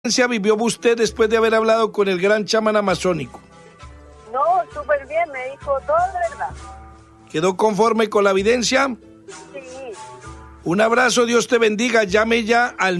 vivió usted después de haber hablado con el gran chamán amazónico? No, súper bien, me dijo todo de verdad. ¿Quedó conforme con la evidencia? Sí. Un abrazo, Dios te bendiga. Llame ya al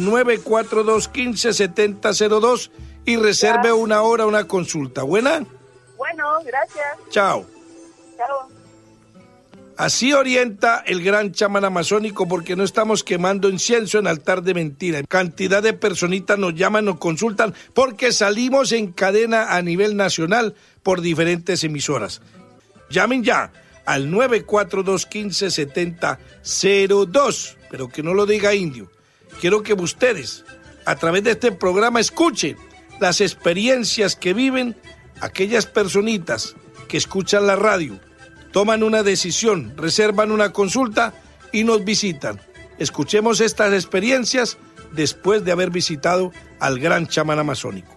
942-157002 y reserve Ya. una hora, una consulta. ¿Buena? Bueno, gracias. Chao. Chao. Así orienta el gran chamán amazónico, porque no estamos quemando incienso en altar de mentira. Cantidad de personitas nos llaman, nos consultan, porque salimos en cadena a nivel nacional por diferentes emisoras. Llamen ya al 942-157002, pero que no lo diga indio. Quiero que ustedes, a través de este programa, escuchen las experiencias que viven aquellas personitas que escuchan la radio, toman una decisión, reservan una consulta y nos visitan. Escuchemos estas experiencias después de haber visitado al gran chamán amazónico.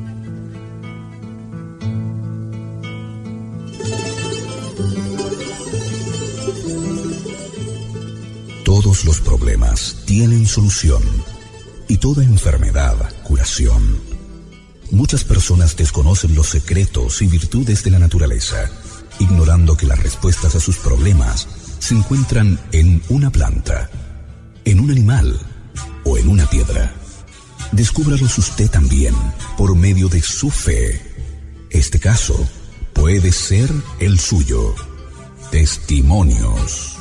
Todos los problemas tienen solución y toda enfermedad curación. Muchas personas desconocen los secretos y virtudes de la naturaleza, ignorando que las respuestas a sus problemas se encuentran en una planta, en un animal o en una piedra. Descúbralos usted también por medio de su fe. Este caso puede ser el suyo. Testimonios.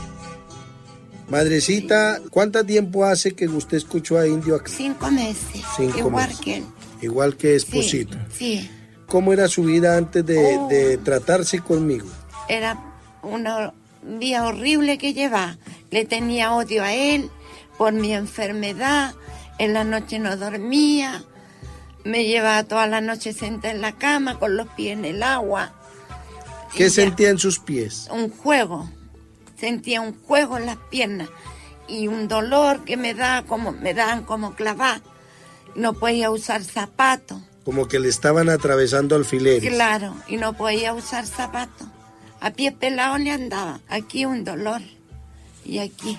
Madrecita, ¿cuánto tiempo hace que usted escuchó a Indio acá? 5 meses. 5 igual meses. que él. Igual que Esposito. Sí. ¿Cómo era su vida antes de tratarse conmigo? Era una vida horrible que llevaba. Le tenía odio a él por mi enfermedad. En la noche no dormía. Me llevaba toda la noche sentada en la cama con los pies en el agua. ¿Qué sentía en sus pies? Un juego. Sentía un juego en las piernas y un dolor que me daban como clavar. No podía usar zapatos. Como que le estaban atravesando alfileres. Claro, y no podía usar zapatos. A pie pelado le andaba. Aquí un dolor y aquí.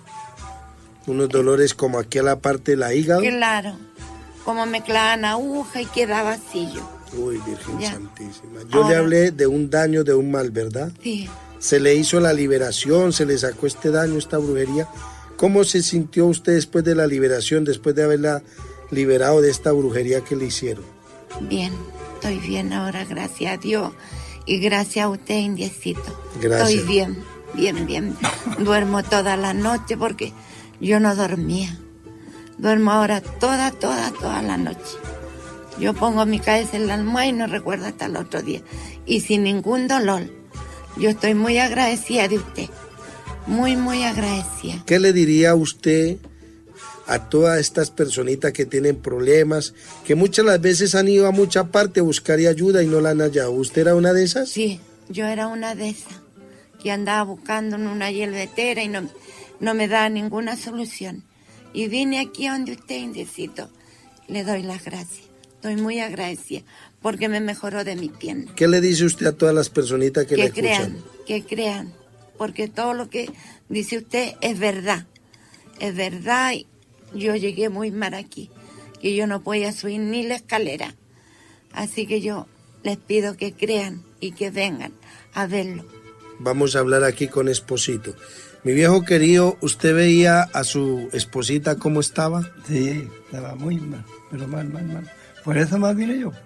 Unos dolores como aquí a la parte de la hígado. Claro, como me clavan aguja y quedaba así yo. Uy, Virgen Ya. Santísima. Yo le hablé de un daño, de un mal, ¿verdad? Sí. Se le hizo la liberación, se le sacó este daño, esta brujería. ¿Cómo se sintió usted después de la liberación, después de haberla liberado de esta brujería que le hicieron? Bien, estoy bien ahora, gracias a Dios. Y gracias a usted, Indiecito. Gracias. Estoy bien. Duermo toda la noche porque yo no dormía. Duermo ahora toda la noche. Yo pongo mi cabeza en la almohada y no recuerdo hasta el otro día. Y sin ningún dolor. Yo estoy muy agradecida de usted. Muy agradecida. ¿Qué le diría usted a todas estas personitas que tienen problemas, que muchas las veces han ido a mucha parte a buscar ayuda y no la han hallado? ¿Usted era una de esas? Sí, yo era una de esas que andaba buscando en una hielvetera y no me daba ninguna solución. Y vine aquí donde usted, Indiecito. Le doy las gracias. Estoy muy agradecida porque me mejoró de mi pierna. ¿Qué le dice usted a todas las personitas que le escuchan? Que crean, porque todo lo que dice usted es verdad. Es verdad. Yo llegué muy mal aquí, que yo no podía subir ni la escalera. Así que yo les pido que crean y que vengan a verlo. Vamos a hablar aquí con Esposito. Mi viejo querido, ¿usted veía a su esposita cómo estaba? Sí, estaba muy mal, pero mal. Por eso más vine yo,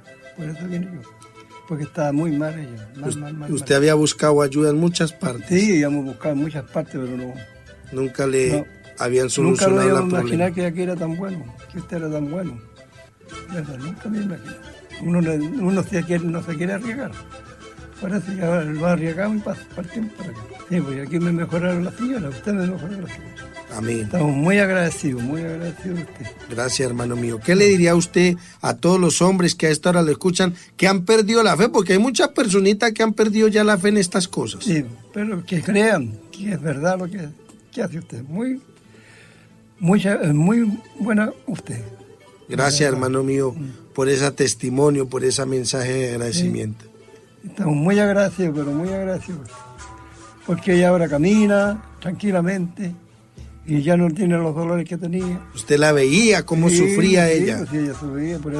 porque estaba muy mal ella, mal. ¿Usted había buscado ayuda en muchas partes? Sí, hemos buscado en muchas partes, pero no. Nunca le No. habían solucionado Nunca la lo iba a problema. imaginar que aquí era tan bueno, que usted era tan bueno. ¿Verdad? Nunca me imaginé. Uno no se quiere arriesgar. Por eso ya lo arriesgamos y partimos para acá. Sí, pues aquí me mejoraron las señoras, usted me mejoró las señoras. Amén. Estamos muy agradecidos de usted. Gracias, hermano mío. ¿Qué le diría usted a todos los hombres que a esta hora lo escuchan, que han perdido la fe? Porque hay muchas personitas que han perdido ya la fe en estas cosas. Sí, pero que crean que es verdad lo que hace usted. Muy buena usted. Gracias, hermano mío, por ese testimonio, por ese mensaje de agradecimiento. Estamos muy agradecidos, pero muy agradecidos. Porque ella ahora camina tranquilamente y ya no tiene los dolores que tenía. Usted la veía, cómo Sí, sufría sí, ella. pues sí, ella sufría, por